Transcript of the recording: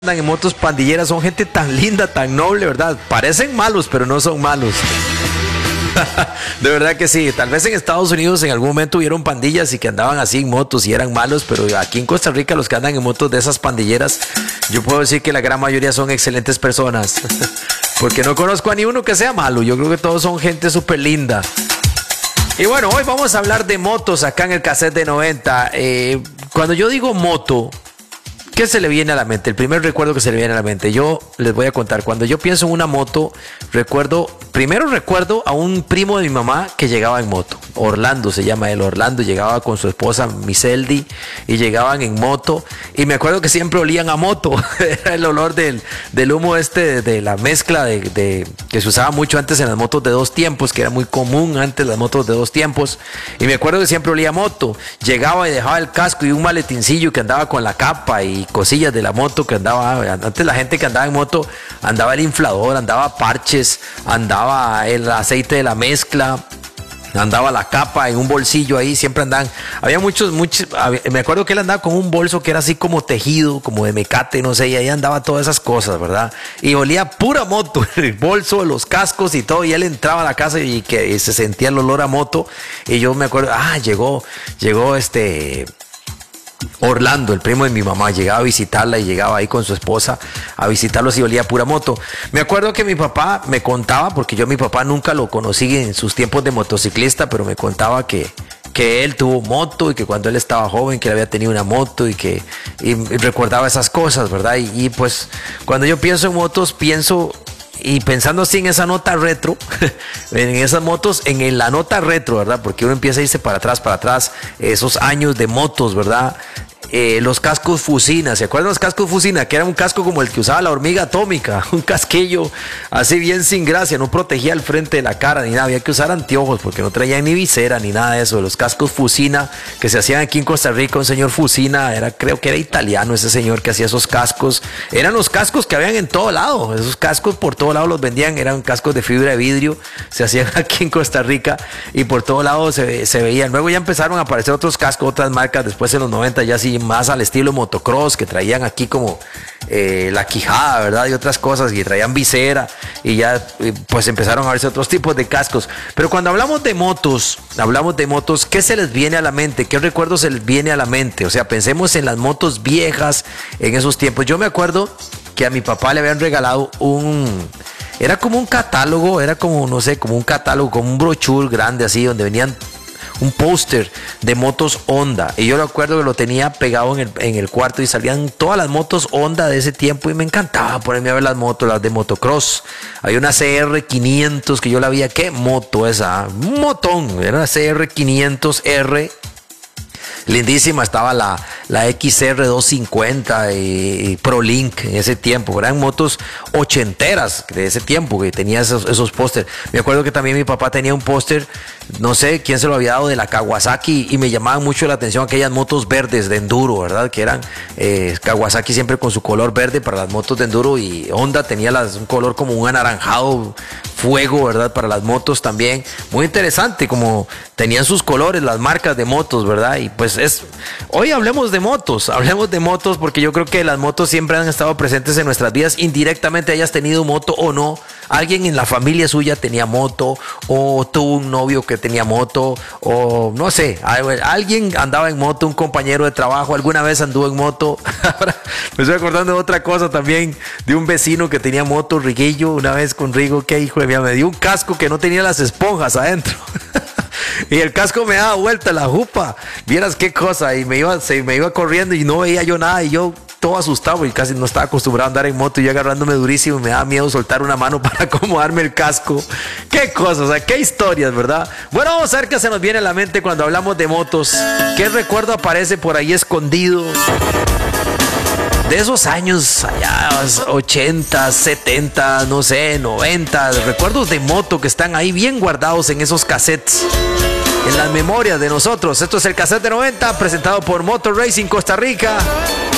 Andan en motos pandilleras son gente tan linda, tan noble, ¿verdad? Parecen malos, pero no son malos. De verdad que sí. Tal vez en Estados Unidos en algún momento hubieron pandillas y que andaban así en motos y eran malos, pero aquí en Costa Rica los que andan en motos de esas pandilleras, yo puedo decir que la gran mayoría son excelentes personas. Porque no conozco a ni uno que sea malo. Yo creo que todos son gente súper linda. Y bueno, hoy vamos a hablar de motos acá en el cassette de 90. Cuando yo digo moto, ¿qué se le viene a la mente? El primer recuerdo que se le viene a la mente. Yo les voy a contar. Cuando yo pienso en una moto, primero recuerdo a un primo de mi mamá que llegaba en moto. Orlando se llama él. Orlando llegaba con su esposa Miseldi y llegaban en moto. Y me acuerdo que siempre olían a moto. Era el olor del humo de la mezcla que se usaba mucho antes en las motos de 2 tiempos, que era muy común antes las motos de 2 tiempos. Y me acuerdo que siempre olía a moto. Llegaba y dejaba el casco y un maletincillo que andaba con la capa y cosillas de la moto que andaba. Antes la gente que andaba en moto andaba el inflador, andaba parches, andaba el aceite de la mezcla, andaba la capa en un bolsillo ahí, siempre andaban. Había muchos, me acuerdo que él andaba con un bolso que era así como tejido, como de mecate, no sé, y ahí andaba todas esas cosas, ¿verdad? Y olía pura moto, el bolso, los cascos y todo, y él entraba a la casa y se sentía el olor a moto, y yo me acuerdo, llegó Orlando, el primo de mi mamá, llegaba a visitarla y llegaba ahí con su esposa a visitarlos y olía pura moto. Me acuerdo que mi papá me contaba, porque yo a mi papá nunca lo conocí en sus tiempos de motociclista, pero me contaba que él tuvo moto y que cuando él estaba joven que él había tenido una moto y recordaba esas cosas, ¿verdad? Y pues cuando yo pienso en motos, y pensando así en esa nota retro, en esas motos, en la nota retro, ¿verdad? Porque uno empieza a irse para atrás, esos años de motos, ¿verdad? Los cascos Fusina, ¿se acuerdan los cascos Fusina? Que era un casco como el que usaba la hormiga atómica, un casquillo así bien sin gracia, no protegía el frente de la cara ni nada, había que usar anteojos porque no traían ni visera ni nada de eso. Los cascos Fusina que se hacían aquí en Costa Rica, un señor Fusina, creo que era italiano ese señor que hacía esos cascos, eran los cascos que habían en todo lado, esos cascos por todo lado los vendían, eran cascos de fibra de vidrio, se hacían aquí en Costa Rica y por todo lado se veían. Luego ya empezaron a aparecer otros cascos, otras marcas, después en los 90 ya sí más al estilo motocross, que traían aquí como la quijada, ¿verdad? Y otras cosas, y traían visera, y ya pues empezaron a verse otros tipos de cascos. Pero cuando hablamos de motos, ¿qué se les viene a la mente? ¿Qué recuerdos se les viene a la mente? O sea, pensemos en las motos viejas en esos tiempos. Yo me acuerdo que a mi papá le habían regalado era como un catálogo, era como, no sé, como un catálogo, como un brochure grande así, donde venían un póster de motos Honda, y yo recuerdo que lo tenía pegado en el cuarto y salían todas las motos Honda de ese tiempo y me encantaba ponerme a ver las motos, las de motocross. Hay una CR500 que yo la vi, ¿qué moto esa? Un motón, era una CR500R. Lindísima, estaba la XR250 y ProLink en ese tiempo. Eran motos ochenteras de ese tiempo que tenía esos pósters. Me acuerdo que también mi papá tenía un póster, no sé quién se lo había dado, de la Kawasaki, y me llamaban mucho la atención aquellas motos verdes de enduro, ¿verdad? Que eran Kawasaki siempre con su color verde para las motos de enduro, y Honda tenía un color como un anaranjado fuego, ¿verdad? Para las motos también. Muy interesante como tenían sus colores las marcas de motos, ¿verdad? Y pues hoy hablemos de motos porque yo creo que las motos siempre han estado presentes en nuestras vidas, indirectamente hayas tenido moto o no. Alguien en la familia suya tenía moto, o tuvo un novio que tenía moto, o no sé, alguien andaba en moto, un compañero de trabajo alguna vez anduvo en moto. Ahora me estoy acordando de otra cosa también, de un vecino que tenía moto, Riguillo, una vez con Rigo, que hijo de mí, me dio un casco que no tenía las esponjas adentro. Y el casco me daba vuelta la jupa, vieras qué cosa, y me iba corriendo y no veía yo nada, y yo todo asustado y casi no estaba acostumbrado a andar en moto, y yo agarrándome durísimo, y me daba miedo soltar una mano para acomodarme el casco. Qué cosas, o sea, qué historias, ¿verdad? Bueno, vamos a ver qué se nos viene a la mente cuando hablamos de motos. ¿Qué recuerdo aparece por ahí escondido de esos años allá, 80, 70, no sé, 90, recuerdos de moto que están ahí bien guardados en esos cassettes, en las memorias de nosotros? Esto es el cassette de 90, presentado por Motor Racing Costa Rica.